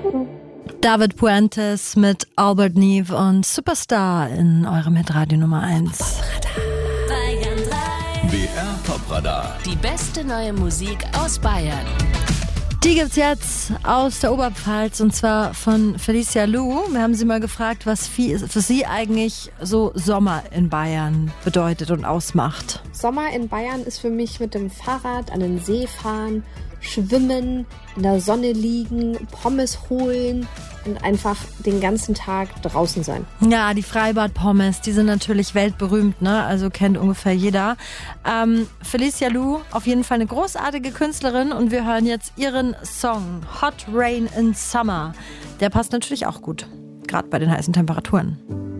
David Puentes mit Albert Neve und Superstar in eurem Hitradio Nummer 1. BR Top-Radar. Die beste neue Musik aus Bayern. Die gibt's jetzt aus der Oberpfalz und zwar von Felicia Lou. Wir haben sie mal gefragt, was für sie eigentlich so Sommer in Bayern bedeutet und ausmacht. Sommer in Bayern ist für mich mit dem Fahrrad an den See fahren, schwimmen, in der Sonne liegen, Pommes holen und einfach den ganzen Tag draußen sein. Ja, die Freibad-Pommes, die sind natürlich weltberühmt, ne? Also kennt ungefähr jeder. Felicia Lou, auf jeden Fall eine großartige Künstlerin und wir hören jetzt ihren Song Hot Rain in Summer. Der passt natürlich auch gut, gerade bei den heißen Temperaturen.